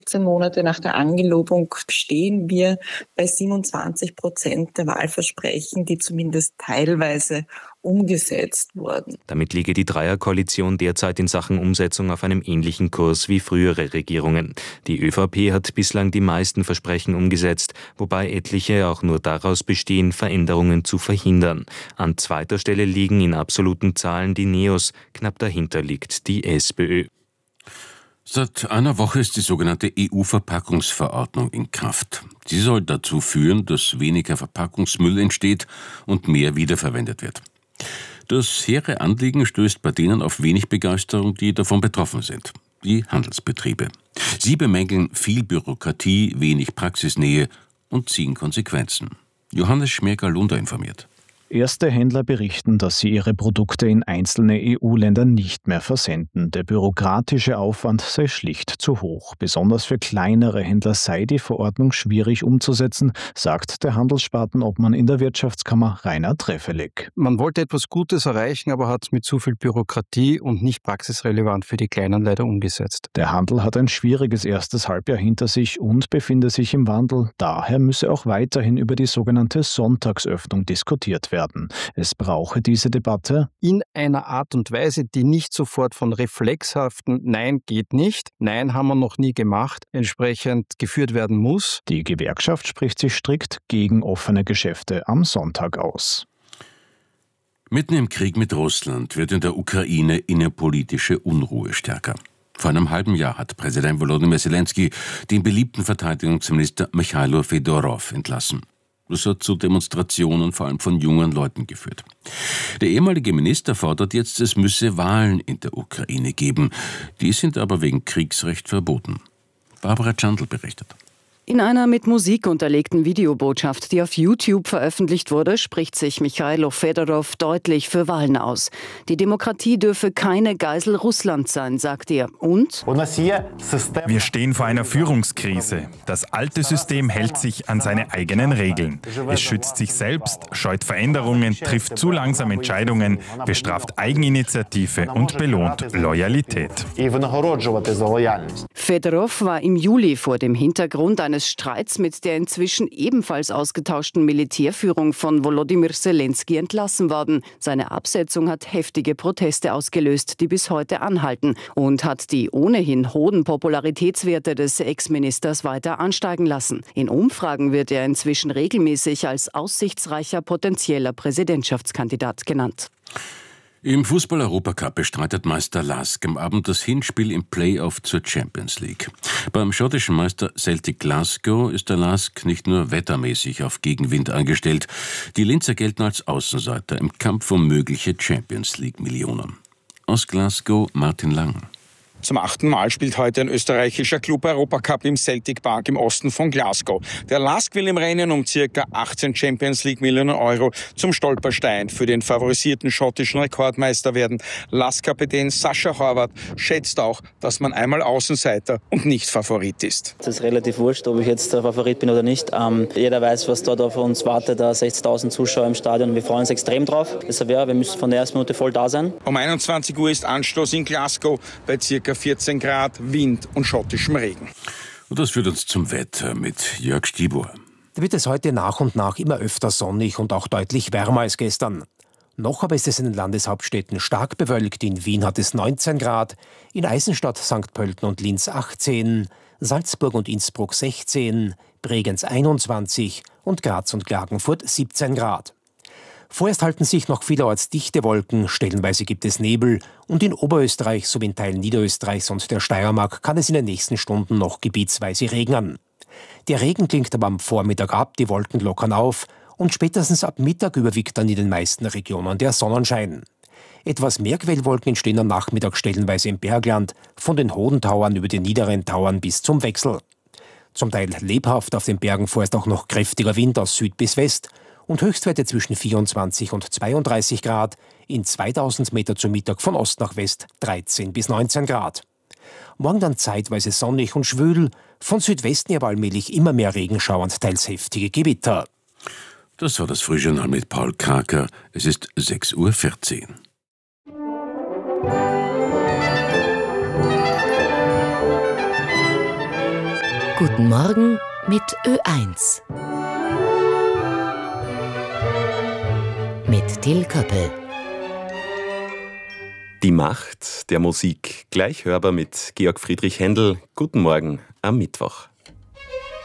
18 Monate nach der Angelobung stehen wir bei 27% der Wahlversprechen, die zumindest teilweise umgesetzt wurden. Damit liege die Dreierkoalition derzeit in Sachen Umsetzung auf einem ähnlichen Kurs wie frühere Regierungen. Die ÖVP hat bislang die meisten Versprechen umgesetzt, wobei etliche auch nur daraus bestehen, Veränderungen zu verhindern. An zweiter Stelle liegen in absoluten Zahlen die NEOS, knapp dahinter liegt die SPÖ. Seit einer Woche ist die sogenannte EU-Verpackungsverordnung in Kraft. Sie soll dazu führen, dass weniger Verpackungsmüll entsteht und mehr wiederverwendet wird. Das hehre Anliegen stößt bei denen auf wenig Begeisterung, die davon betroffen sind. Die Handelsbetriebe. Sie bemängeln viel Bürokratie, wenig Praxisnähe und ziehen Konsequenzen. Johannes Schmerger-Lunder informiert. Erste Händler berichten, dass sie ihre Produkte in einzelne EU-Länder nicht mehr versenden. Der bürokratische Aufwand sei schlicht zu hoch. Besonders für kleinere Händler sei die Verordnung schwierig umzusetzen, sagt der Handelsspartenobmann in der Wirtschaftskammer Rainer Treffelegg. Man wollte etwas Gutes erreichen, aber hat es mit zu viel Bürokratie und nicht praxisrelevant für die Kleinen leider umgesetzt. Der Handel hat ein schwieriges erstes Halbjahr hinter sich und befinde sich im Wandel. Daher müsse auch weiterhin über die sogenannte Sonntagsöffnung diskutiert werden. Es brauche diese Debatte in einer Art und Weise, die nicht sofort von reflexhaften Nein geht nicht, Nein haben wir noch nie gemacht, entsprechend geführt werden muss. Die Gewerkschaft spricht sich strikt gegen offene Geschäfte am Sonntag aus. Mitten im Krieg mit Russland wird in der Ukraine innerpolitische Unruhe stärker. Vor einem halben Jahr hat Präsident Volodymyr Zelensky den beliebten Verteidigungsminister Michailo Fedorow entlassen. Das hat zu Demonstrationen vor allem von jungen Leuten geführt. Der ehemalige Minister fordert jetzt, es müsse Wahlen in der Ukraine geben. Die sind aber wegen Kriegsrecht verboten. Barbara Chandl berichtet. In einer mit Musik unterlegten Videobotschaft, die auf YouTube veröffentlicht wurde, spricht sich Michailo Fedorow deutlich für Wahlen aus. Die Demokratie dürfe keine Geisel Russlands sein, sagt er. Und? Wir stehen vor einer Führungskrise. Das alte System hält sich an seine eigenen Regeln. Es schützt sich selbst, scheut Veränderungen, trifft zu langsam Entscheidungen, bestraft Eigeninitiative und belohnt Loyalität. Fedorow war im Juli vor dem Hintergrund eines Streits mit der inzwischen ebenfalls ausgetauschten Militärführung von Volodymyr Zelensky entlassen worden. Seine Absetzung hat heftige Proteste ausgelöst, die bis heute anhalten, und hat die ohnehin hohen Popularitätswerte des Ex-Ministers weiter ansteigen lassen. In Umfragen wird er inzwischen regelmäßig als aussichtsreicher potenzieller Präsidentschaftskandidat genannt. Im Fußball-Europacup bestreitet Meister LASK am Abend das Hinspiel im Play-Off zur Champions League. Beim schottischen Meister Celtic Glasgow ist der LASK nicht nur wettermäßig auf Gegenwind angestellt. Die Linzer gelten als Außenseiter im Kampf um mögliche Champions League-Millionen. Aus Glasgow Martin Lang. Zum 8. Mal spielt heute ein österreichischer Club Europacup im Celtic Park im Osten von Glasgow. Der LASK will im Rennen um ca. 18 Champions League Millionen Euro zum Stolperstein für den favorisierten schottischen Rekordmeister werden. LASK-Kapitän Sascha Horvath schätzt auch, dass man einmal Außenseiter und nicht Favorit ist. Es ist relativ wurscht, ob ich jetzt der Favorit bin oder nicht. Jeder weiß, was dort auf uns wartet. 60.000 Zuschauer im Stadion. Wir freuen uns extrem drauf. Deshalb wir müssen von der ersten Minute voll da sein. Um 21 Uhr ist Anstoß in Glasgow bei ca. 14 Grad, Wind und schottischem Regen. Und das führt uns zum Wetter mit Jörg Stibor. Da wird es heute nach und nach immer öfter sonnig und auch deutlich wärmer als gestern. Noch aber ist es in den Landeshauptstädten stark bewölkt. In Wien hat es 19 Grad, in Eisenstadt, St. Pölten und Linz 18, Salzburg und Innsbruck 16, Bregenz 21 und Graz und Klagenfurt 17 Grad. Vorerst halten sich noch vielerorts dichte Wolken, stellenweise gibt es Nebel und in Oberösterreich sowie in Teilen Niederösterreichs und der Steiermark kann es in den nächsten Stunden noch gebietsweise regnen. Der Regen klingt aber am Vormittag ab, die Wolken lockern auf und spätestens ab Mittag überwiegt dann in den meisten Regionen der Sonnenschein. Etwas mehr Quellwolken entstehen am Nachmittag stellenweise im Bergland, von den hohen Tauern über die niederen Tauern bis zum Wechsel. Zum Teil lebhaft auf den Bergen vorerst auch noch kräftiger Wind aus Süd bis West und Höchstwerte zwischen 24 und 32 Grad, in 2000 Meter zu Mittag von Ost nach West 13 bis 19 Grad. Morgen dann zeitweise sonnig und schwül, von Südwesten aber allmählich immer mehr Regenschauer und teils heftige Gewitter. Das war das Frühjournal mit Paul Kraker. Es ist 6:14 Uhr. Guten Morgen mit Ö1. Mit Till Köppel. Die Macht der Musik, gleich hörbar mit Georg Friedrich Händel. Guten Morgen am Mittwoch.